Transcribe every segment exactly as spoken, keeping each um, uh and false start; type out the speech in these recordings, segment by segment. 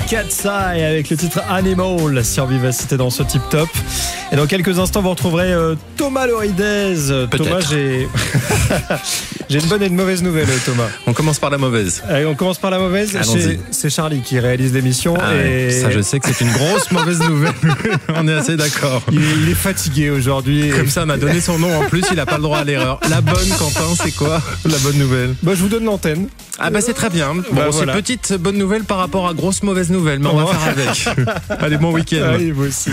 Cat's Eye avec le titre Animal sur Vivacité dans ce Tip Top. Et dans quelques instants, vous retrouverez euh, Thomas Loridez. Thomas, j'ai... j'ai une bonne et une mauvaise nouvelle, Thomas. On commence par la mauvaise. Allez, on commence par la mauvaise. C'est, c'est Charlie qui réalise l'émission. Ah et... ouais, ça, je sais que c'est une grosse mauvaise nouvelle. On est assez d'accord. Il est, il est fatigué aujourd'hui. Comme ça, on m'a donné son nom en plus, il n'a pas le droit à l'erreur. La bonne, Quentin, c'est quoi la bonne nouvelle? Bah, je vous donne l'antenne. Ah bah c'est très bien. Bon, bah, c'est voilà. Petite bonne nouvelle par rapport à grosse mauvaise nouvelle, mais on va faire avec. Allez, bon week-end. Allez, vous aussi.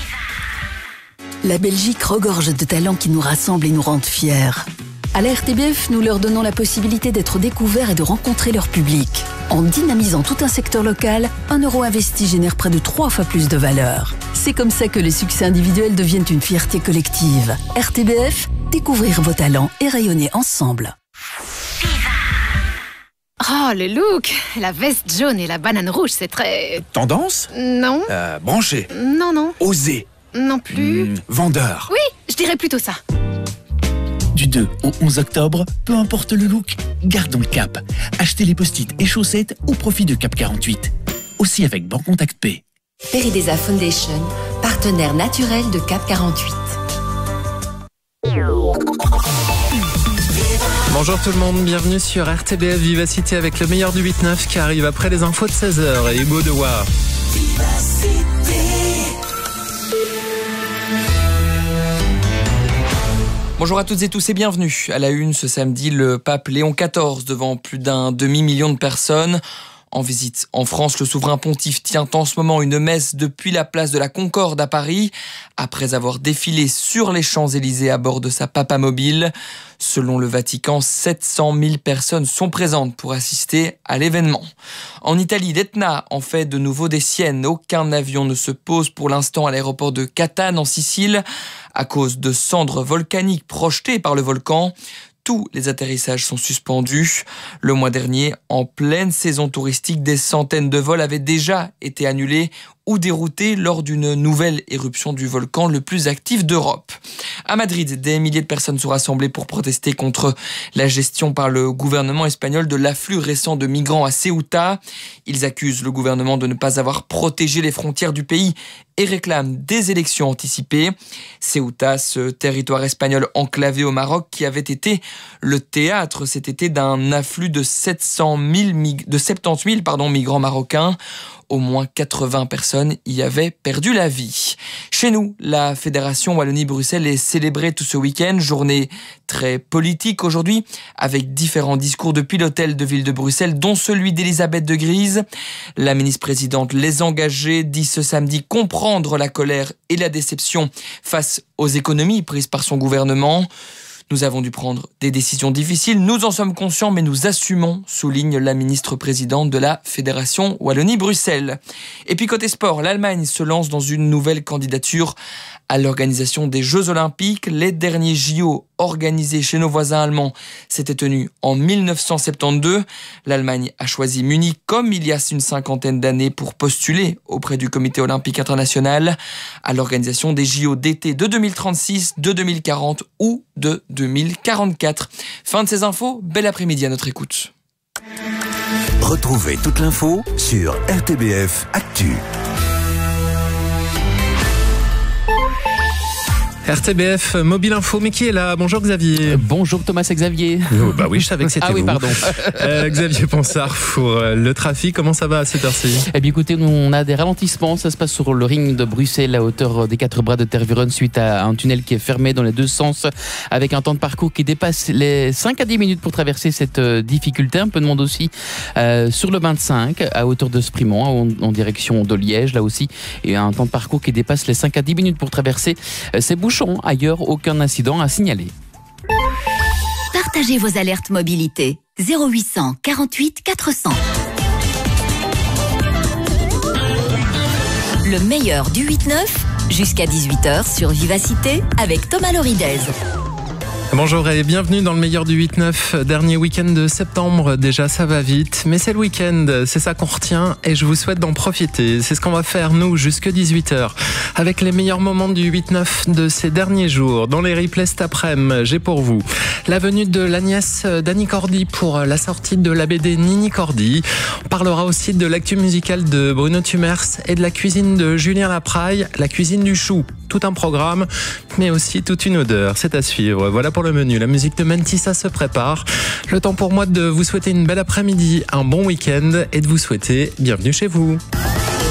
La Belgique regorge de talents qui nous rassemblent et nous rendent fiers. À la R T B F, nous leur donnons la possibilité d'être découverts et de rencontrer leur public. En dynamisant tout un secteur local, un euro investi génère près de trois fois plus de valeur. C'est comme ça que les succès individuels deviennent une fierté collective. R T B F, découvrir vos talents et rayonner ensemble. Oh, le look! La veste jaune et la banane rouge, c'est très... Tendance? Non. euh, Branché? Non, non. Osé? Non plus. Mmh, vendeur? Oui, je dirais plutôt ça. Du deux au onze octobre, peu importe le look, gardons le cap. Achetez les post-it et chaussettes au profit de Cap quarante-huit. Aussi avec Bancontact Pay. Peridesa Foundation, partenaire naturel de Cap quarante-huit. Bonjour tout le monde, bienvenue sur R T B F Vivacité avec le meilleur du huit neuf qui arrive après les infos de seize heures et Hugo Dewa. Bonjour à toutes et tous et bienvenue. À la une ce samedi, le pape Léon quatorze devant plus d'un demi-million de personnes. En visite en France, le souverain pontife tient en ce moment une messe depuis la place de la Concorde à Paris, après avoir défilé sur les Champs-Élysées à bord de sa papamobile. Selon le Vatican, sept cent mille personnes sont présentes pour assister à l'événement. En Italie, l'Etna en fait de nouveau des siennes. Aucun avion ne se pose pour l'instant à l'aéroport de Catane en Sicile à cause de cendres volcaniques projetées par le volcan. Tous les atterrissages sont suspendus. Le mois dernier, en pleine saison touristique, des centaines de vols avaient déjà été annulés ou déroutés lors d'une nouvelle éruption du volcan le plus actif d'Europe. À Madrid, des milliers de personnes sont rassemblées pour protester contre la gestion par le gouvernement espagnol de l'afflux récent de migrants à Ceuta. Ils accusent le gouvernement de ne pas avoir protégé les frontières du pays et réclament des élections anticipées. Ceuta, ce territoire espagnol enclavé au Maroc qui avait été le théâtre cet été d'un afflux de sept cent mille, de soixante-dix mille pardon, migrants marocains. Au moins quatre-vingts personnes y avaient perdu la vie. Chez nous, la Fédération Wallonie-Bruxelles est célébrée tout ce week-end, journée très politique aujourd'hui, avec différents discours depuis l'hôtel de ville de Bruxelles, dont celui d'Elisabeth de Gries. La ministre-présidente Les Engagés dit ce samedi comprendre la colère et la déception face aux économies prises par son gouvernement. Nous avons dû prendre des décisions difficiles, nous en sommes conscients, mais nous assumons, souligne la ministre-présidente de la Fédération Wallonie-Bruxelles. Et puis côté sport, l'Allemagne se lance dans une nouvelle candidature à l'organisation des Jeux Olympiques. Les derniers J O organisés chez nos voisins allemands s'étaient tenus en mille neuf cent soixante-douze. L'Allemagne a choisi Munich comme il y a une cinquantaine d'années pour postuler auprès du Comité olympique international à l'organisation des J O d'été de deux mille trente-six, de deux mille quarante ou de deux mille quarante-quatre. Fin de ces infos, bel après-midi à notre écoute. Retrouvez toute l'info sur R T B F Actu. R T B F Mobile Info, mais qui est là? Bonjour Xavier. Bonjour Thomas, c'est Xavier. Oh, bah oui, je savais que c'était ah oui, vous. pardon. euh, Xavier Ponsard pour euh, le trafic, comment ça va à cette heure-ci? Eh bien écoutez, nous, on a des ralentissements, ça se passe sur le ring de Bruxelles à hauteur des quatre bras de Tervuren suite à un tunnel qui est fermé dans les deux sens avec un temps de parcours qui dépasse les cinq à dix minutes pour traverser cette euh, difficulté. Un peu de monde aussi euh, sur le vingt-cinq à hauteur de Sprimont en, en direction de Liège là aussi, et un temps de parcours qui dépasse les cinq à dix minutes pour traverser euh, ces bouchons. Ailleurs, aucun incident à signaler. Partagez vos alertes mobilité. zéro huit cent quarante-huit quatre cents. Le meilleur du huit neuf jusqu'à dix-huit heures sur Vivacité avec Thomas Loridez. Bonjour et bienvenue dans le meilleur du huit neuf, dernier week-end de septembre. Déjà ça va vite, mais c'est le week-end, c'est ça qu'on retient et je vous souhaite d'en profiter. C'est ce qu'on va faire nous jusque dix-huit heures avec les meilleurs moments du huit neuf de ces derniers jours. Dans les replays cet après-midi, j'ai pour vous la venue de la nièce d'Annie Cordy pour la sortie de la B D Nini Cordy. On parlera aussi de l'actu musicale de Bruno Tumers et de la cuisine de Julien Lapraille, la cuisine du chou. Tout un programme, mais aussi toute une odeur. C'est à suivre. Voilà pour le menu. La musique de Mentissa se prépare. Le temps pour moi de vous souhaiter une belle après-midi, un bon week-end et de vous souhaiter bienvenue chez vous.